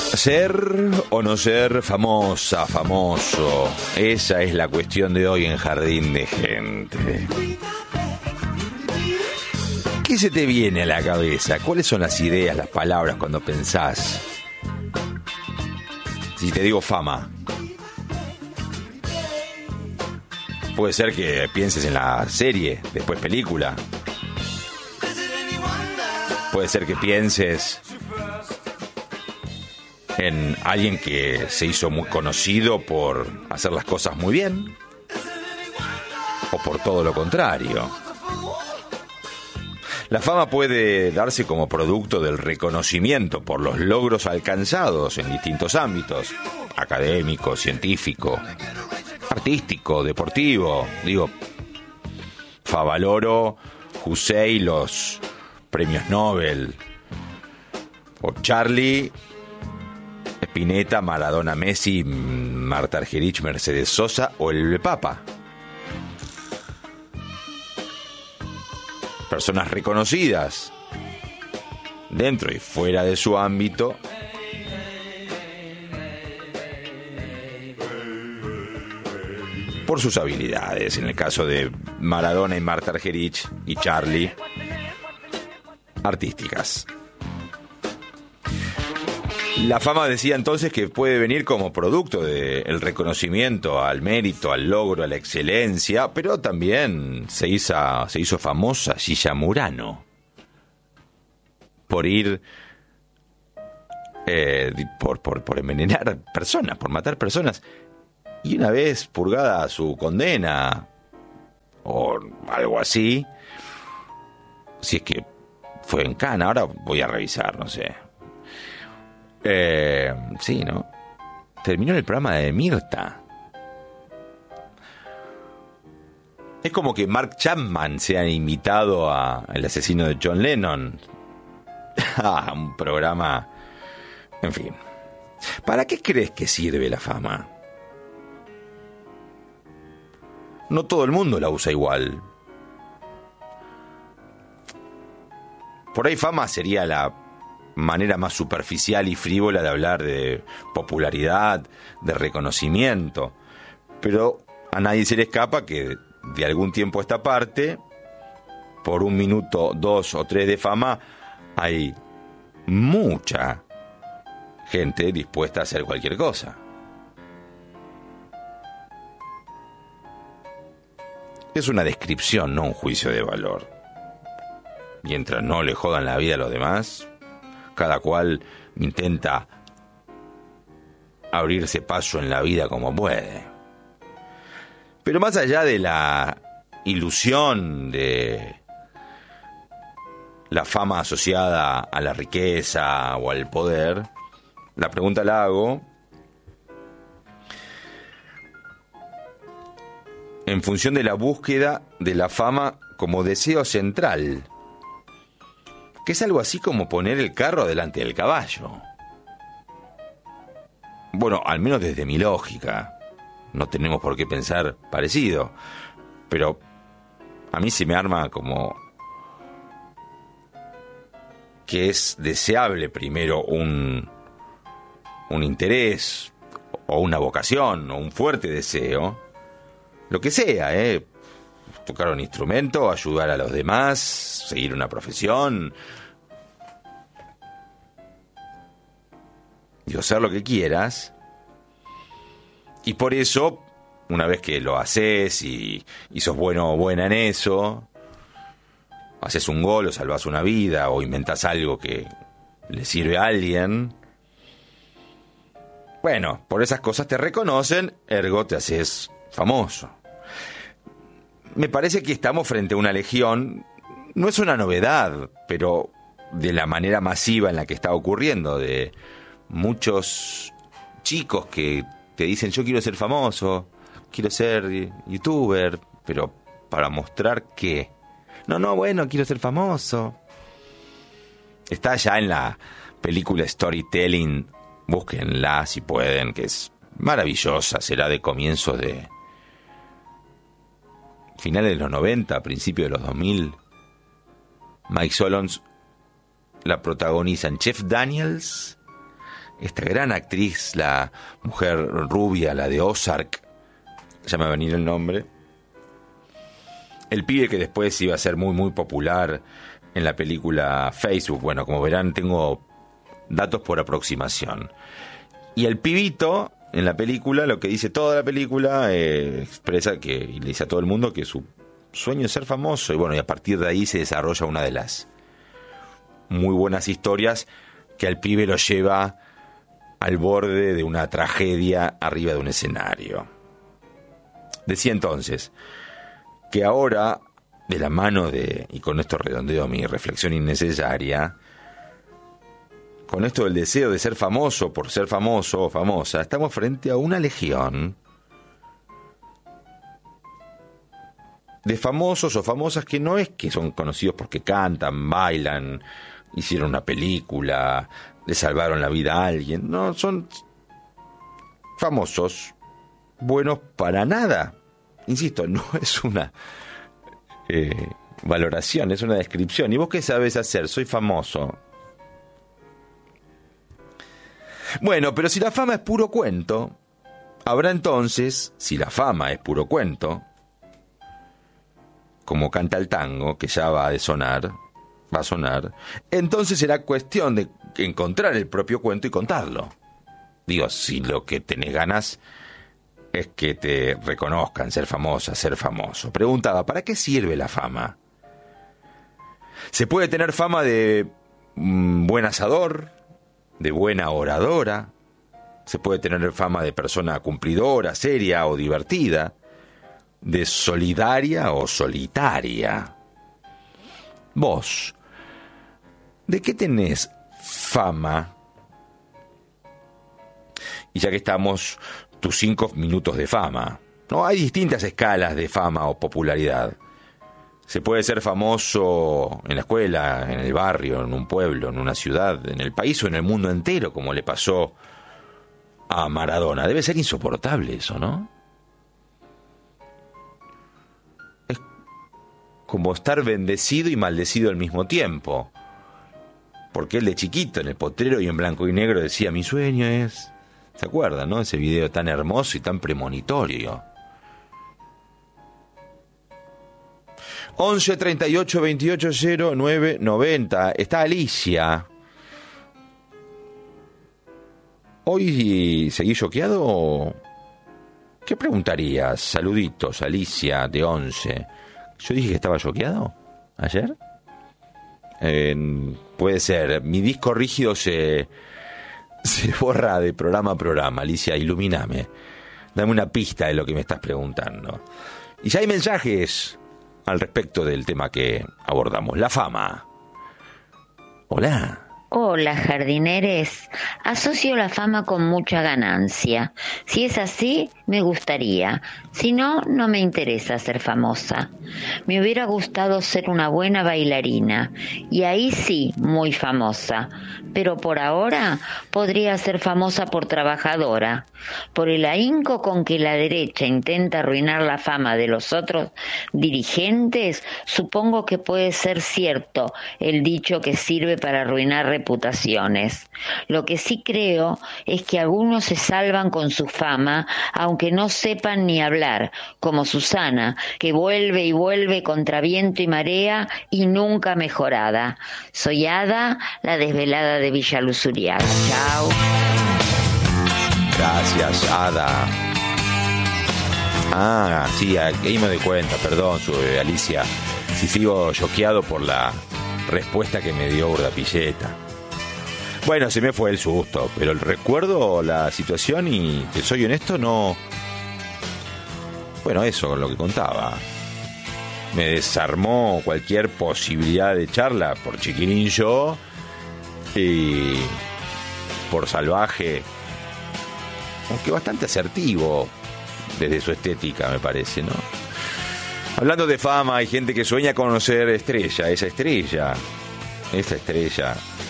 Ser o no ser famosa, famoso, esa es la cuestión de hoy en Jardín de Gente. ¿Qué se te viene a la cabeza? ¿Cuáles son las ideas, las palabras cuando pensás? Si te digo fama, puede ser que pienses en la serie, después película. Puede ser que pienses en alguien que se hizo muy conocido por hacer las cosas muy bien, o por todo lo contrario. La fama puede darse como producto del reconocimiento por los logros alcanzados en distintos ámbitos: académico, científico, artístico, deportivo. Digo, Favaloro, Hussein, los premios Nobel, o Charlie, Spinetta, Maradona, Messi, Marta Argerich, Mercedes Sosa o el Papa. Personas reconocidas dentro y fuera de su ámbito, por sus habilidades. En el caso de Maradona y Marta Argerich y Charlie, artísticas. La fama, decía entonces, que puede venir como producto del reconocimiento al mérito, al logro, a la excelencia, pero también se hizo famosa Gilla Murano por ir por envenenar personas, por matar personas. Y una vez purgada su condena o algo así, si es que fue en Cana, ahora voy a revisar, no sé. Sí, ¿no? Terminó en el programa de Mirta. Es como que Mark Chapman se ha invitado a El asesino de John Lennon. Un programa. En fin. ¿Para qué crees que sirve la fama? No todo el mundo la usa igual. Por ahí fama sería la manera más superficial y frívola de hablar de popularidad, de reconocimiento. Pero a nadie se le escapa que de algún tiempo a esta parte, por 1 minuto, 2 o 3 de fama, hay mucha gente dispuesta a hacer cualquier cosa. Es una descripción, no un juicio de valor. Mientras no le jodan la vida a los demás, cada cual intenta abrirse paso en la vida como puede. Pero más allá de la ilusión de la fama asociada a la riqueza o al poder, la pregunta la hago en función de la búsqueda de la fama como deseo central, que es algo así como poner el carro delante del caballo. Bueno, al menos desde mi lógica. No tenemos por qué pensar parecido, pero a mí se me arma como que es deseable primero un interés o una vocación o un fuerte deseo, lo que sea, tocar un instrumento, ayudar a los demás, seguir una profesión, digo, hacer lo que quieras. Y por eso, una vez que lo haces y sos bueno o buena en eso, haces un gol o salvas una vida o inventás algo que le sirve a alguien, bueno, por esas cosas te reconocen, ergo te haces famoso. Me parece que estamos frente a una legión, no es una novedad, pero de la manera masiva en la que está ocurriendo, de muchos chicos que te dicen: yo quiero ser famoso, quiero ser youtuber, pero ¿para mostrar qué? Bueno, quiero ser famoso. Está ya en la película Storytelling, búsquenla si pueden, que es maravillosa, será de comienzos de finales de los 90, principios de los 2000. Mike Solons la protagonizan Jeff Daniels esta gran actriz, la mujer rubia, la de Ozark, ya me va a venir el nombre. El pibe que después iba a ser muy, muy popular en la película Facebook. Bueno, como verán, tengo datos por aproximación. Y el pibito, en la película, lo que dice toda la película, expresa que, y le dice a todo el mundo que su sueño es ser famoso. Y bueno, y a partir de ahí se desarrolla una de las muy buenas historias que al pibe lo lleva al borde de una tragedia arriba de un escenario. Decía entonces que ahora, de la mano de, y con esto redondeo mi reflexión innecesaria, con esto del deseo de ser famoso por ser famoso o famosa, estamos frente a una legión de famosos o famosas que no es que son conocidos porque cantan, bailan, hicieron una película, le salvaron la vida a alguien. No, son famosos buenos para nada. Insisto, no es una valoración, es una descripción. ¿Y vos qué sabés hacer? Soy famoso. Bueno, pero si la fama es puro cuento, habrá entonces, si la fama es puro cuento, como canta el tango, que ya va a sonar, entonces será cuestión de encontrar el propio cuento y contarlo. Digo, si lo que tenés ganas es que te reconozcan, ser famosa, ser famoso. Preguntaba, ¿para qué sirve la fama? Se puede tener fama de buen asador, de buena oradora, se puede tener fama de persona cumplidora, seria o divertida, de solidaria o solitaria. Vos, ¿de qué tenés fama? Y ya que estamos, tus 5 minutos de fama. No, hay distintas escalas de fama o popularidad. Se puede ser famoso en la escuela, en el barrio, en un pueblo, en una ciudad, en el país o en el mundo entero, como le pasó a Maradona. Debe ser insoportable eso, ¿no? Es como estar bendecido y maldecido al mismo tiempo. Porque él de chiquito, en el potrero y en blanco y negro, decía, mi sueño es... ¿Se acuerdan, no? Ese video tan hermoso y tan premonitorio. 11 38 28 09 90. Está Alicia. ¿Hoy seguís choqueado? ¿Qué preguntarías? Saluditos, Alicia, de 11. ¿Yo dije que estaba choqueado ayer? Puede ser. Mi disco rígido se borra de programa a programa. Alicia, ilumíname. Dame una pista de lo que me estás preguntando. Y ya hay mensajes al respecto del tema que abordamos, la fama. Hola. Hola, jardineres. Asocio la fama con mucha ganancia. Si es así, me gustaría. Si no, no me interesa ser famosa. Me hubiera gustado ser una buena bailarina. Y ahí sí, muy famosa. Pero por ahora podría ser famosa por trabajadora. Por el ahínco con que la derecha intenta arruinar la fama de los otros dirigentes, supongo que puede ser cierto el dicho que sirve para arruinar reputaciones. Lo que sí creo es que algunos se salvan con su fama, aunque no sepan ni hablar, como Susana, que vuelve y vuelve contra viento y marea y nunca mejorada. Soy Ada, la desvelada de Villa Luz Uriaga. Chao. Gracias, Ada. Ah, sí, ahí me doy cuenta, perdón, Alicia, si sigo choqueado por la respuesta que me dio Urdapilleta. Bueno, se me fue el susto, pero recuerdo la situación y, que soy honesto, no... Bueno, eso con lo que contaba. Me desarmó cualquier posibilidad de charla por chiquirín yo y por salvaje, aunque bastante asertivo desde su estética, me parece, ¿no? Hablando de fama, hay gente que sueña con ser estrella. Esa estrella